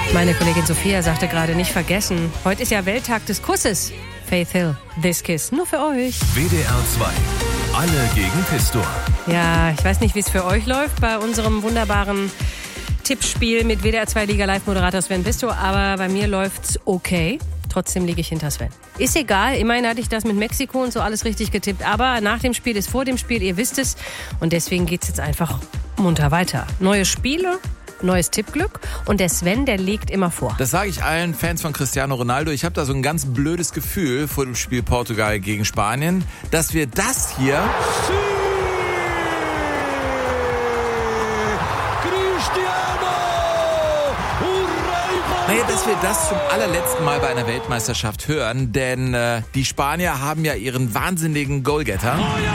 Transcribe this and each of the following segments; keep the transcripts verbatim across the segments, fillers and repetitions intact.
Meine Kollegin Sophia sagte gerade, nicht vergessen, heute ist ja Welttag des Kusses. Faith Hill, This Kiss, nur für euch. W D R zwei, alle gegen Pistor. Ja, ich weiß nicht, wie es für euch läuft bei unserem wunderbaren Tippspiel mit W D R zwei Liga Live-Moderator Sven Pistor, aber bei mir läuft's okay. Trotzdem liege ich hinter Sven. Ist egal, immerhin hatte ich das mit Mexiko und so alles richtig getippt, aber nach dem Spiel ist vor dem Spiel, ihr wisst es, und deswegen geht's jetzt einfach munter weiter. Neue Spiele, neues Tippglück und der Sven, der legt immer vor. Das sage ich allen Fans von Cristiano Ronaldo. Ich habe da so ein ganz blödes Gefühl vor dem Spiel Portugal gegen Spanien, dass wir das hier... Naja, dass wir das zum allerletzten Mal bei einer Weltmeisterschaft hören, denn äh, die Spanier haben ja ihren wahnsinnigen Goalgetter.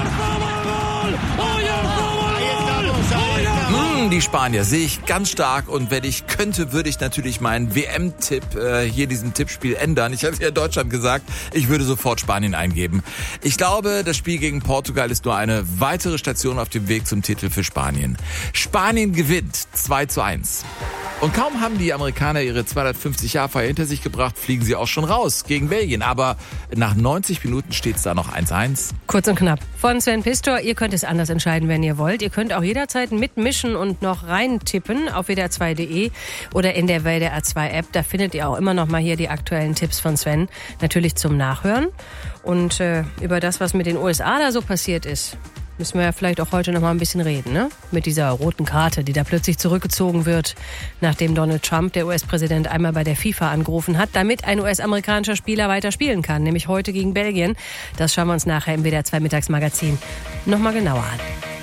Mmh, die Spanier sehe ich ganz stark und wenn ich könnte, würde ich natürlich meinen W M-Tipp äh, hier diesem Tippspiel ändern. Ich habe ja in Deutschland gesagt, ich würde sofort Spanien eingeben. Ich glaube, das Spiel gegen Portugal ist nur eine weitere Station auf dem Weg zum Titel für Spanien. Spanien gewinnt zwei zu eins. Und kaum haben die Amerikaner ihre zweihundertfünfzig Jahre Feier hinter sich gebracht, fliegen sie auch schon raus gegen Belgien. Aber nach neunzig Minuten steht es da noch eins eins. Kurz und knapp. Von Sven Pistor, ihr könnt es anders entscheiden, wenn ihr wollt. Ihr könnt auch jederzeit mitmischen und noch reintippen auf W D R zwei Punkt de oder in der W D R zwei App. Da findet ihr auch immer noch mal hier die aktuellen Tipps von Sven. Natürlich zum Nachhören. Und äh, über das, was mit den U S A da so passiert ist, müssen wir ja vielleicht auch heute noch mal ein bisschen reden, ne? Mit dieser roten Karte, die da plötzlich zurückgezogen wird, nachdem Donald Trump, der U S-Präsident, einmal bei der FIFA angerufen hat, damit ein U S-amerikanischer Spieler weiter spielen kann, nämlich heute gegen Belgien. Das schauen wir uns nachher im W D R zwei Mittagsmagazin noch mal genauer an.